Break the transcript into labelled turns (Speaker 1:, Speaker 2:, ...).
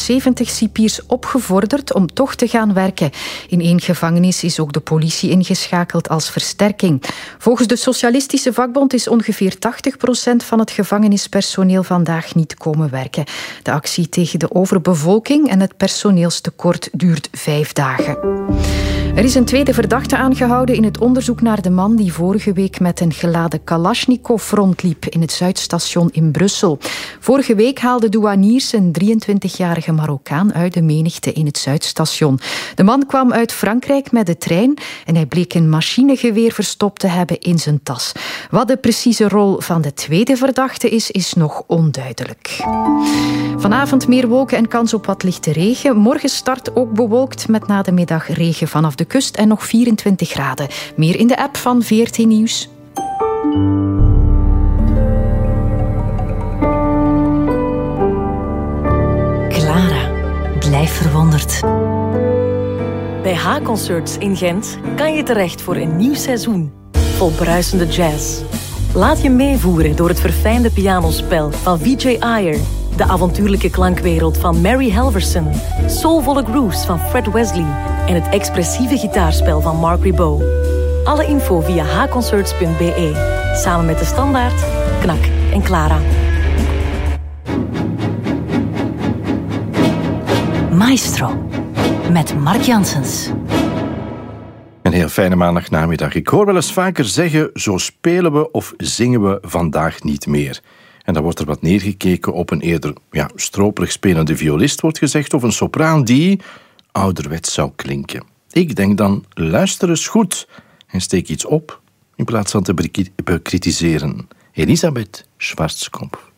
Speaker 1: 70 cipiers opgevorderd om toch te gaan werken. In 1 gevangenis is ook de politie ingeschakeld als versterking. Volgens de Socialistische Vakbond is ongeveer 80% van het gevangenispersoneel vandaag niet komen werken. De actie tegen de overbevolking en het personeelstekort duurt 5 dagen. Er is een tweede verdachte aangehouden in het onderzoek naar de man die vorige week met een geladen Kalashnikov rondliep in het Zuidstation in Brussel. Vorige week haalden douaniers een 23-jarige Marokkaan uit de menigte in het Zuidstation. De man kwam uit Frankrijk met de trein en hij bleek een machinegeweer verstopt te hebben in zijn tas. Wat de precieze rol van de tweede verdachte is nog onduidelijk. Vanavond meer wolken en kans op wat lichte regen. Morgen start ook bewolkt met na de middag regen vanaf de kust en nog 24 graden. Meer in de app van VRT Nieuws.
Speaker 2: Clara, blijf verwonderd.
Speaker 3: Bij H-Concerts in Gent kan je terecht voor een nieuw seizoen vol bruisende jazz. Laat je meevoeren door het verfijnde pianospel van Vijay Iyer, de avontuurlijke klankwereld van Mary Helverson, soulvolle grooves van Fred Wesley en het expressieve gitaarspel van Mark Ribot. Alle info via hconcerts.be. Samen met De Standaard, Knak en Clara.
Speaker 2: Maestro, met Mark Janssens.
Speaker 4: Een heel fijne maandagnamiddag. Ik hoor wel eens vaker zeggen, zo spelen we of zingen we vandaag niet meer. En dan wordt er wat neergekeken op een eerder stroperig spelende violist, wordt gezegd, of een sopraan die ouderwets zou klinken. Ik denk dan, luister eens goed en steek iets op in plaats van te bekritiseren. Elisabeth Schwarzkopf.